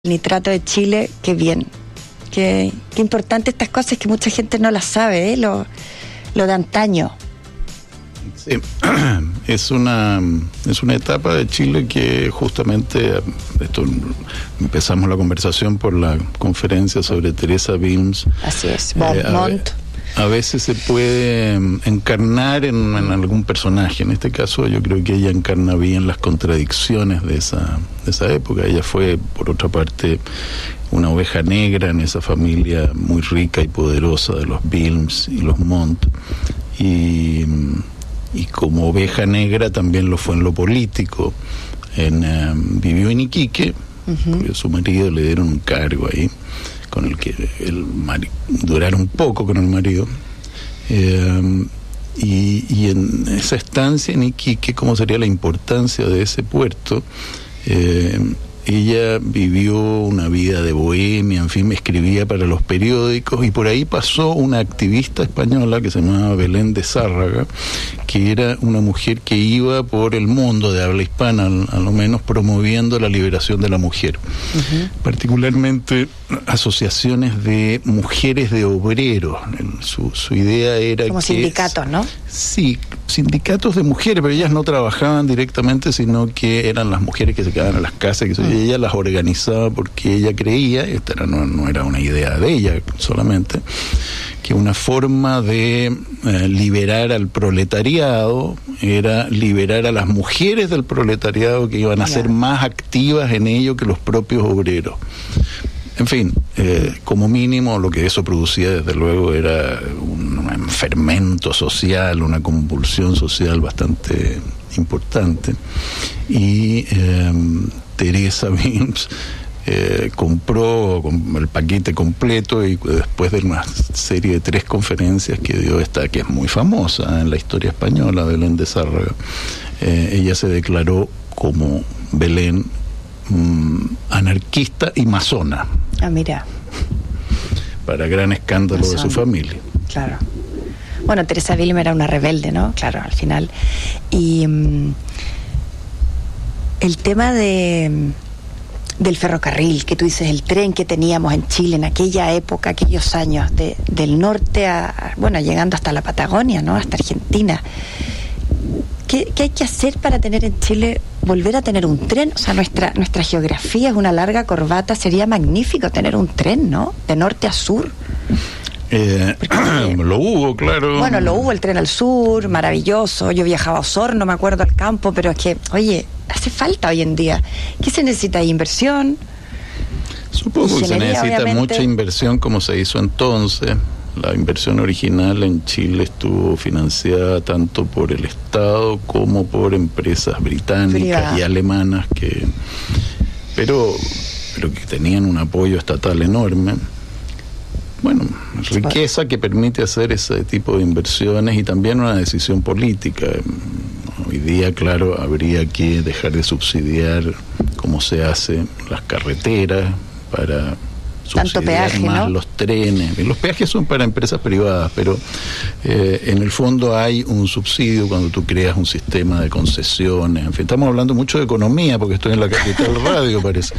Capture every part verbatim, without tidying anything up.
nitrato de Chile, qué bien. Qué, qué importante estas cosas que mucha gente no las sabe, ¿eh? lo, lo de antaño. Sí, es una es una etapa de Chile que justamente esto empezamos la conversación por la conferencia sobre Teresa Wilms. Así es, Beaumont. Eh, a, a veces se puede encarnar en, en algún personaje. En este caso yo creo que ella encarna bien las contradicciones de esa de esa época. Ella fue, por otra parte, una oveja negra en esa familia muy rica y poderosa de los Wilms y los Montt, y y como oveja negra también lo fue en lo político. En, uh, vivió en Iquique, uh-huh. porque a su marido le dieron un cargo ahí, con el que el mari- duraron un poco con el marido. Eh, y, y en esa estancia en Iquique, ¿cómo sería la importancia de ese puerto? Eh, ella vivió una vida de bohemia, en fin, escribía para los periódicos, y por ahí pasó una activista española que se llamaba Belén de Zárraga, que era una mujer que iba por el mundo de habla hispana, a lo menos, promoviendo la liberación de la mujer. Uh-huh. Particularmente asociaciones de mujeres de obreros. Su, su idea era como que... sindicatos, ¿no? Sí, sindicatos de mujeres, pero ellas no trabajaban directamente, sino que eran las mujeres que se quedaban en las casas, que uh-huh. ella las organizaba porque ella creía, esta era, no, no era una idea de ella solamente, que una forma de eh, liberar al proletariado era liberar a las mujeres del proletariado, que iban a yeah. ser más activas en ello que los propios obreros. En fin, eh, como mínimo lo que eso producía desde luego era un, un fermento social, una convulsión social bastante importante. Y eh, Teresa Wilms eh, compró el paquete completo, y después de una serie de tres conferencias que dio esta, que es muy famosa en la historia española, Belén de Zárraga, eh, ella se declaró como Belén mmm, anarquista y masona. Ah, mira. Para gran escándalo masona de su familia. Claro. Bueno, Teresa Wilms era una rebelde, ¿no? Claro, al final. Y um, el tema de del ferrocarril, que tú dices, el tren que teníamos en Chile en aquella época, aquellos años, de, del norte a, bueno, llegando hasta la Patagonia, ¿no? Hasta Argentina. ¿Qué, qué hay que hacer para tener en Chile, volver a tener un tren? O sea, nuestra, nuestra geografía es una larga corbata, sería magnífico tener un tren, ¿no? De norte a sur. Eh, Porque, lo hubo, claro. Bueno, lo hubo, el tren al sur, maravilloso. Yo viajaba a Osorno, me acuerdo, al campo, pero es que, oye, hace falta hoy en día. ¿Qué se necesita? ¿Inversión? Supongo que se necesita obviamente mucha inversión, como se hizo entonces. La inversión original en Chile estuvo financiada tanto por el Estado como por empresas británicas Privada. y alemanas que, pero, pero que tenían un apoyo estatal enorme. Bueno, riqueza que permite hacer ese tipo de inversiones, y también una decisión política. Hoy día, claro, habría que dejar de subsidiar, como se hace, las carreteras para tanto peaje, más, ¿no? Los trenes. Los peajes son para empresas privadas, pero eh, en el fondo hay un subsidio cuando tú creas un sistema de concesiones. En fin, estamos hablando mucho de economía porque estoy en la Capital Radio, parece.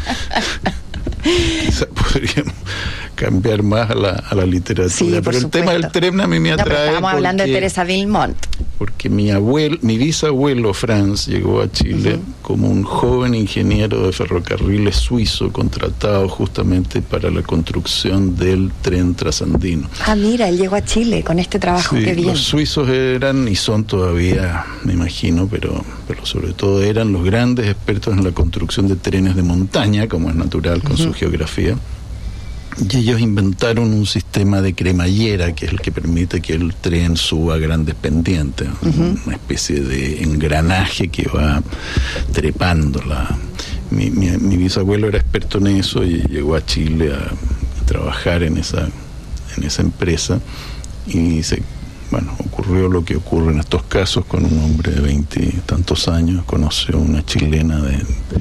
Quizás podríamos cambiar más a la, a la literatura. Sí, pero el supuesto. tema del tren a mí me atrae. No, pero estamos hablando de Teresa Wilmont. Porque mi abuelo, mi bisabuelo Franz llegó a Chile uh-huh. como un joven ingeniero de ferrocarriles suizo, contratado justamente para la construcción del tren trasandino. Ah, mira, él llegó a Chile con este trabajo, sí, qué bien. Los suizos eran, y son todavía, me imagino, pero, pero sobre todo eran los grandes expertos en la construcción de trenes de montaña, como es natural con uh-huh. su geografía. Y ellos inventaron un sistema de cremallera, que es el que permite que el tren suba grandes pendientes, uh-huh. una especie de engranaje que va trepando. La... Mi, mi, mi bisabuelo era experto en eso y llegó a Chile a, a trabajar en esa, en esa empresa, y se, bueno, ocurrió lo que ocurre en estos casos con un hombre de veintitantos años. Conoció una chilena de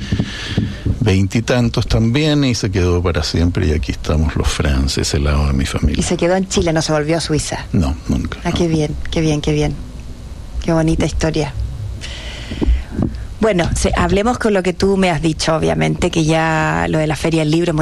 veintitantos también, y se quedó para siempre, y aquí estamos los Franz, ese lado de mi familia. ¿Y se quedó en Chile, no se volvió a Suiza? No, nunca. Ah, no. qué bien, qué bien, qué bien. Qué bonita historia. Bueno, se, hablemos con lo que tú me has dicho, obviamente, que ya lo de la Feria del Libro